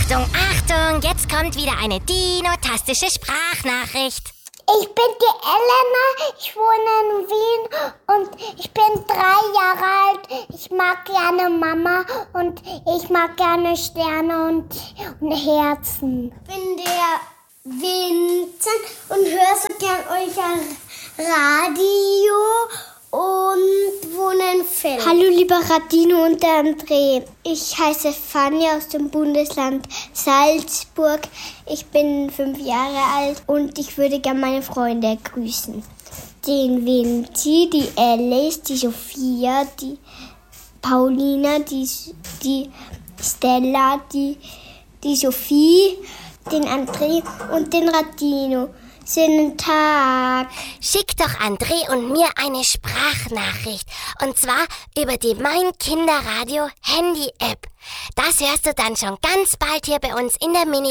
Achtung, Achtung, jetzt kommt wieder eine dinotastische Sprachnachricht. Ich bin die Elena, ich wohne in Wien und ich bin 3 Jahre alt. Ich mag gerne Mama und ich mag gerne Sterne und Herzen. Ich bin der Vincent und höre so gern euer Radio und wohne in Feld. Hallo lieber Radino und der André. Ich heiße Fanny aus dem Bundesland Salzburg. Ich bin 5 Jahre alt und ich würde gerne meine Freunde grüßen. Den Vinci, die Alice, die Sophia, die Paulina, die Stella, die Sophie, den André und den Radino. Schönen Tag. Schick doch André und mir eine Sprachnachricht. Und zwar über die Mein Kinderradio Handy-App. Das hörst du dann schon ganz bald hier bei uns in der Mini.